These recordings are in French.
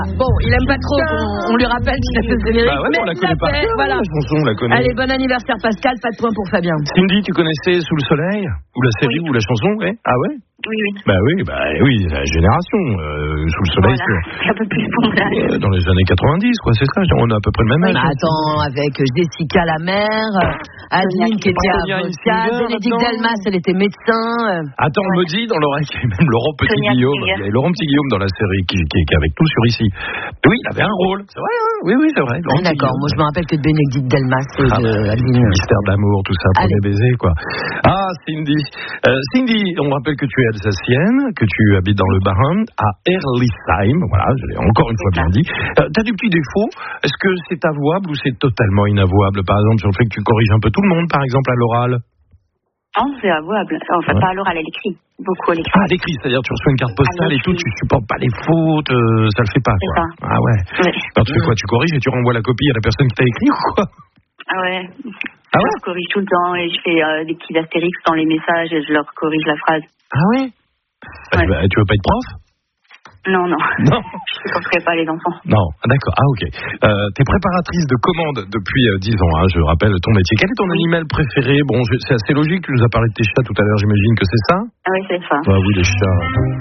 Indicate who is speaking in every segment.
Speaker 1: Bon, il aime pas trop qu'on lui rappelle qu'il a fait le générique.
Speaker 2: Bah ouais, on la connaît pas.
Speaker 1: Voilà.
Speaker 2: La chanson, on la connaît.
Speaker 1: Allez, bon anniversaire Pascal, pas de point pour Fabien.
Speaker 2: Cindy, tu connaissais Sous le soleil? Ou la série, ou la chanson, ouais? Ah ouais?
Speaker 3: Oui.
Speaker 2: Bah oui, la génération, Sous le soleil.
Speaker 3: Voilà, c'est un peu plus pour l'âge.
Speaker 2: Dans les années 90, quoi, c'est ça, on a à peu près le même âge.
Speaker 1: Bah, attends, avec Jessica la mère, Adeline qui était avocate, Bénédicte Delmas, elle était médecin.
Speaker 2: Attends, on me dit dans l'oreille qu'il y avait même Laurent Petit-Guillaume. Il y avait Laurent Petit-Guillaume dans la série qui est avec nous sur ici. Oui, il avait un rôle, c'est vrai, hein? Oui, c'est vrai.
Speaker 1: D'accord, moi je me rappelle que de Bénédicte Delmas et Adeline.
Speaker 2: Mystère d'amour, tout ça, premier baiser, quoi. Ah, Cindy. Cindy, on rappelle que tu es alsacienne, que tu habites dans le Bas-Rhin, à Herlisheim. Voilà, je l'ai encore une fois bien dit. T'as des petits défauts. Est-ce que c'est avouable ou c'est totalement inavouable? Par exemple, sur le fait que tu corriges un peu tout le monde, par exemple, à l'oral?
Speaker 3: Non, c'est avouable. Enfin, pas à l'oral, à l'écrit. Beaucoup à l'écrit.
Speaker 2: Ah, à l'écrit, c'est-à-dire tu reçois une carte postale et tout, tu supportes pas les fautes, ça le fait pas, quoi.
Speaker 3: C'est ça.
Speaker 2: Ah ouais. Alors tu fais quoi?
Speaker 3: Ouais.
Speaker 2: Tu corriges et tu renvoies la copie à la personne qui t'a écrit ou quoi?
Speaker 3: Ah ouais.
Speaker 2: Ah ouais?
Speaker 3: Je corrige tout le temps et je fais des petits astérix dans les messages et je leur corrige la phrase.
Speaker 2: Ah ouais?
Speaker 3: Ouais.
Speaker 2: Tu veux pas être prof?
Speaker 3: Non.
Speaker 2: Non.
Speaker 3: Je supporterai pas les enfants.
Speaker 2: Non, d'accord. Ah ok. T'es préparatrice de commandes depuis 10 ans, hein, je rappelle ton métier. Quel est ton animal préféré? Bon, c'est assez logique, tu nous as parlé de tes chats tout à l'heure, j'imagine que c'est ça?
Speaker 3: Ah oui, c'est ça.
Speaker 2: Ah oui, les chats.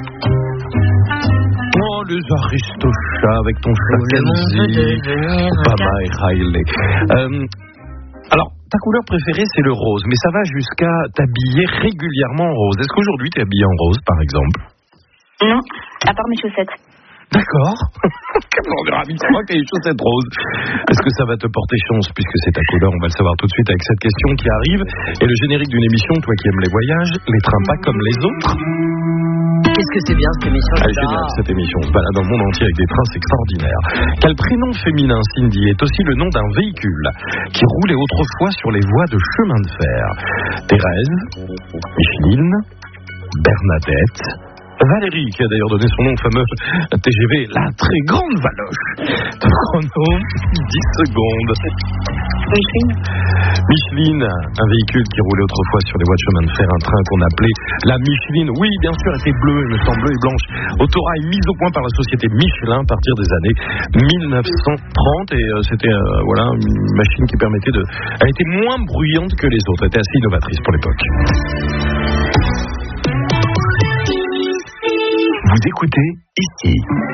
Speaker 2: Oh, les aristochats avec ton chat Kenzie, Pama et Riley. Alors, ta couleur préférée, c'est le rose, mais ça va jusqu'à t'habiller régulièrement en rose. Est-ce qu'aujourd'hui, t'es habillée en rose, par exemple?
Speaker 3: Non, à part mes chaussettes.
Speaker 2: D'accord. On verra vite que les chaussettes roses. Est-ce que ça va te porter chance puisque c'est ta couleur? On va le savoir tout de suite avec cette question qui arrive. Et le générique d'une émission, toi qui aimes les voyages, les trains pas comme les autres.
Speaker 1: Qu'est-ce que c'est bien cette émission?
Speaker 2: Elle est géniale cette émission. On se balade dans le monde entier avec des trains, c'est extraordinaire. Quel prénom féminin, Cindy, est aussi le nom d'un véhicule qui roulait autrefois sur les voies de chemin de fer? Thérèse, Micheline, Bernadette, Valérie, qui a d'ailleurs donné son nom au fameux TGV, la très grande Valoche. Chrono, 10 secondes. Micheline, un véhicule qui roulait autrefois sur les voies de chemin de fer, un train qu'on appelait la Micheline. Oui, bien sûr, elle était bleue, il me semble, bleue et blanche. Autorail mise au point par la société Michelin à partir des années 1930. Et c'était une machine qui permettait de... Elle était moins bruyante que les autres, elle était assez innovatrice pour l'époque. Vous écoutez ici.